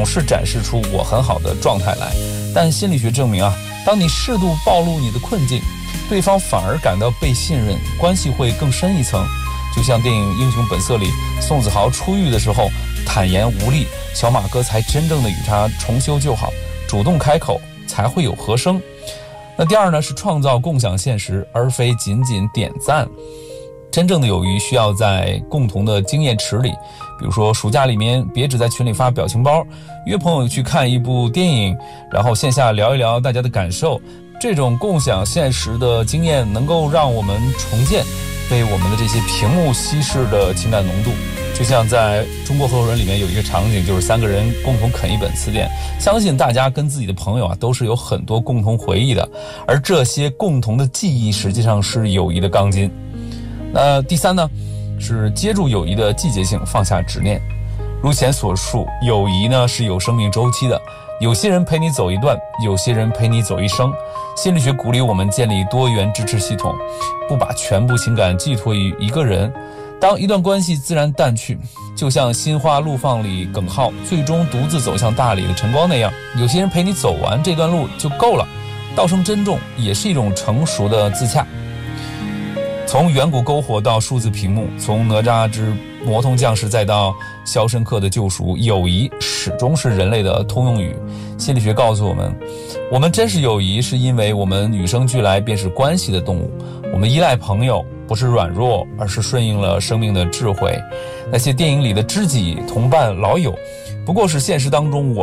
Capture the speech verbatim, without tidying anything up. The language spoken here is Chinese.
是展示出我很好的状态来，但心理学证明啊，当你适度暴露你的困境，对方反而感到被信任，关系会更深一层。就像电影《英雄本色》里，宋子豪出狱的时候坦言无力，小马哥才真正的与他重修旧好，主动开口才会有和声。那第二呢，是创造共享现实，而非仅仅点赞。真正的友谊需要在共同的经验池里，比如说暑假里面别只在群里发表情包，约朋友去看一部电影，然后线下聊一聊大家的感受。这种共享现实的经验能够让我们重建被我们的这些屏幕稀释的情感浓度。就像在中国合伙人里面有一个场景，就是三个人共同啃一本词典，相信大家跟自己的朋友啊都是有很多共同回忆的，而这些共同的记忆实际上是友谊的钢筋。那第三呢，是接住友谊的季节性，放下执念。如前所述，友谊呢是有生命周期的，有些人陪你走一段，有些人陪你走一生。心理学鼓励我们建立多元支持系统，不把全部情感寄托于一个人。当一段关系自然淡去，就像心花怒放里耿浩最终独自走向大理的晨光那样，有些人陪你走完这段路就够了。道声珍重也是一种成熟的自洽。从远古篝火到数字屏幕，从哪吒之魔童降世再到肖申克的救赎，友谊始终是人类的通用语。心理学告诉我们，我们真实友谊是因为我们与生俱来便是关系的动物，我们依赖朋友不是软弱，而是顺应了生命的智慧。那些电影里的知己、同伴、老友，不过是现实当中我